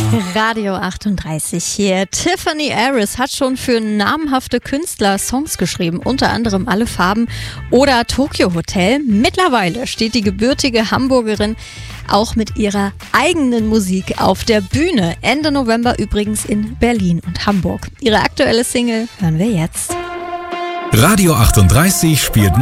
Radio 38 hier. Tiffany Aris hat schon für namhafte Künstler Songs geschrieben, unter anderem Alle Farben oder Tokyo Hotel. Mittlerweile steht die gebürtige Hamburgerin auch mit ihrer eigenen Musik auf der Bühne. Ende November übrigens in Berlin und Hamburg. Ihre aktuelle Single hören wir jetzt. Radio 38 spielt